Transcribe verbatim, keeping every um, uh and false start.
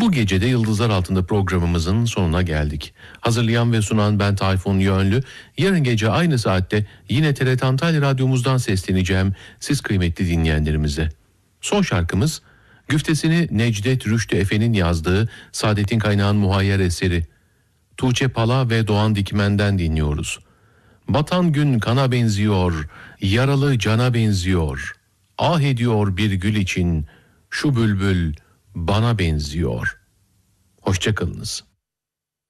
Bu gece de Yıldızlar Altında programımızın sonuna geldik. Hazırlayan ve sunan ben Tayfun Yönlü. Yarın gece aynı saatte yine T R T Antalya Radyomuzdan sesleneceğim siz kıymetli dinleyenlerimize. Son şarkımız güftesini Necdet Rüştü Efe'nin yazdığı Saadettin Kaynağ'ın muhayyer eseri Tuğçe Pala ve Doğan Dikmen'den dinliyoruz. Batan gün kana benziyor, yaralı cana benziyor. Ah ediyor bir gül için, şu bülbül bana benziyor. Hoşça kalınız.